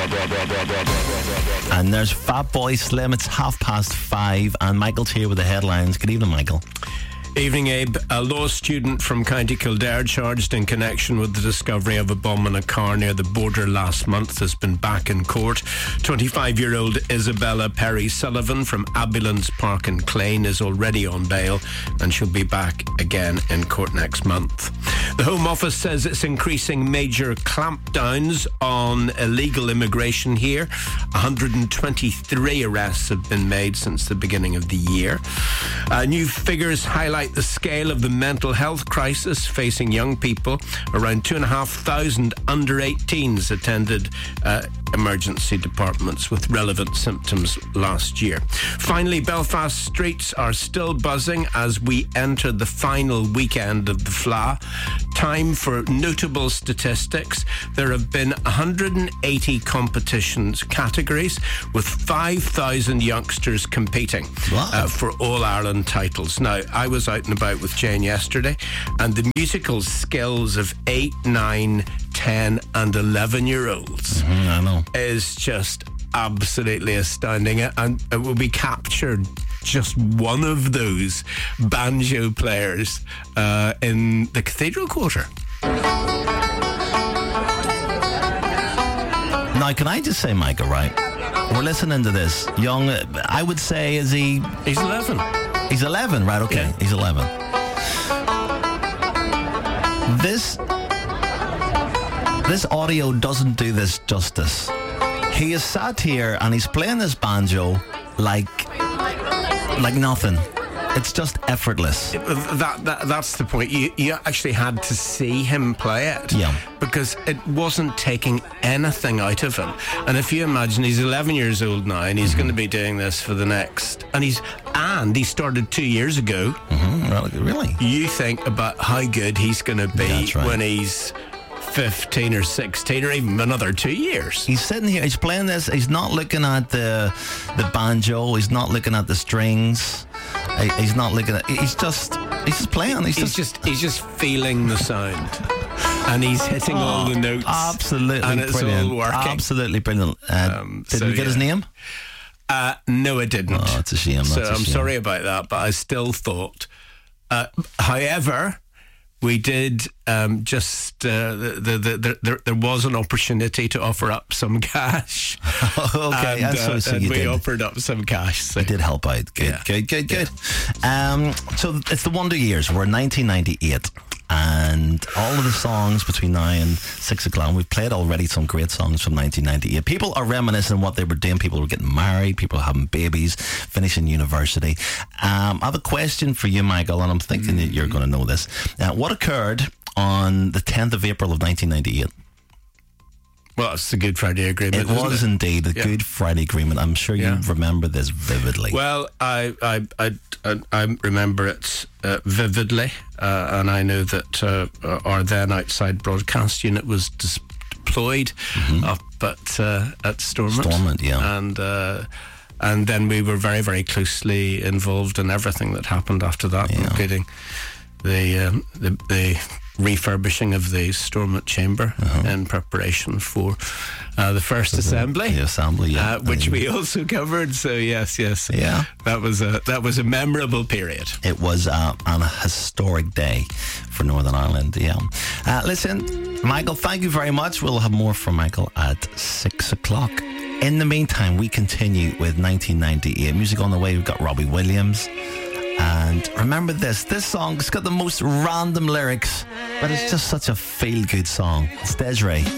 And there's Fatboy Slim. It's 5:30, and Michael's here with the headlines. Good evening, Michael. Evening, Abe. A law student from County Kildare charged in connection with the discovery of a bomb in a car near the border last month has been back in court. 25-year-old Isabella Perry Sullivan from Ambulance Park in Clane is already on bail, and she'll be back again in court next month. The Home Office says it's increasing major clampdowns on illegal immigration here. 123 arrests have been made since the beginning of the year. New figures highlight the scale of the mental health crisis facing young people. Around 2,500 under 18s attended emergency departments with relevant symptoms last year. Finally, Belfast streets are still buzzing as we enter the final weekend of the Fleadh. Time for notable statistics. There have been 180 competitions categories with 5,000 youngsters competing for All-Ireland titles. Now, I was out and about with Jane yesterday, and the musical skills of 8, 9, 10 and 11-year-olds I know. is just absolutely astounding, and it will be captured just one of those banjo players in the Cathedral Quarter. Now, can I just say, Michael, right? We're listening to this young, I would say, is he... He's 11. He's 11, right? Okay, Yeah. He's 11. This audio doesn't do this justice. He is sat here and he's playing this banjo like nothing. It's just effortless. That's the point. You actually had to see him play it. Yeah. Because it wasn't taking anything out of him. And if you imagine, he's 11 years old now, and he's going to be doing this for the next... And he started 2 years ago. Mm-hmm. Really? You think about how good he's going to be That's right. when he's 15 or 16 or even another 2 years. He's sitting here, he's playing this, he's not looking at the banjo, he's not looking at the strings, he's not looking at... He's just playing. He's just feeling the sound. And he's hitting all the notes. Absolutely and it's brilliant. all working. Absolutely brilliant. Did we get his name? No, it didn't. Oh, it's a shame. I'm sorry about that, but I still thought. However, we did there was an opportunity to offer up some cash. Okay, and you we did. offered up some cash. So. You did help out. Good. So it's the Wonder Years. We're in 1998. And all of the songs between now and 6 o'clock, we've played already some great songs from 1998. People are reminiscing what they were doing. People were getting married. People having babies, finishing university. I have a question for you, Michael, and I'm thinking that you're going to know this. What occurred on the 10th of April of 1998? Well, it's the Good Friday Agreement. It was indeed the Good Friday Agreement. I'm sure you remember this vividly. Well, I remember it vividly, and I know that our then outside broadcast unit was deployed up at Stormont. Stormont, yeah. And then we were very, very closely involved in everything that happened after that, including the refurbishing of the Stormont Chamber in preparation for the first assembly. The assembly, which we also covered. So yes, yeah, that was a memorable period. It was a historic day for Northern Ireland. Yeah. Listen, Michael, thank you very much. We'll have more from Michael at 6 o'clock. In the meantime, we continue with 1998 music on the way. We've got Robbie Williams. And remember this song, it's got the most random lyrics, but it's just such a feel-good song. It's Desiree.